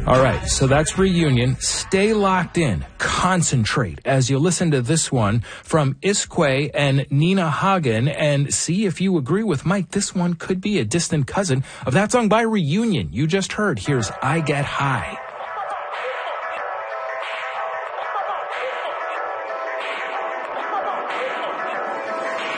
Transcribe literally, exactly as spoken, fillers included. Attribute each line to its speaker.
Speaker 1: All right, so that's Reunion. Stay locked in. Concentrate as you listen to this one from Iskway and Nina Hagen, and see if you agree with Mike. This one could be a distant cousin of that song by Reunion you just heard. Here's I Get High.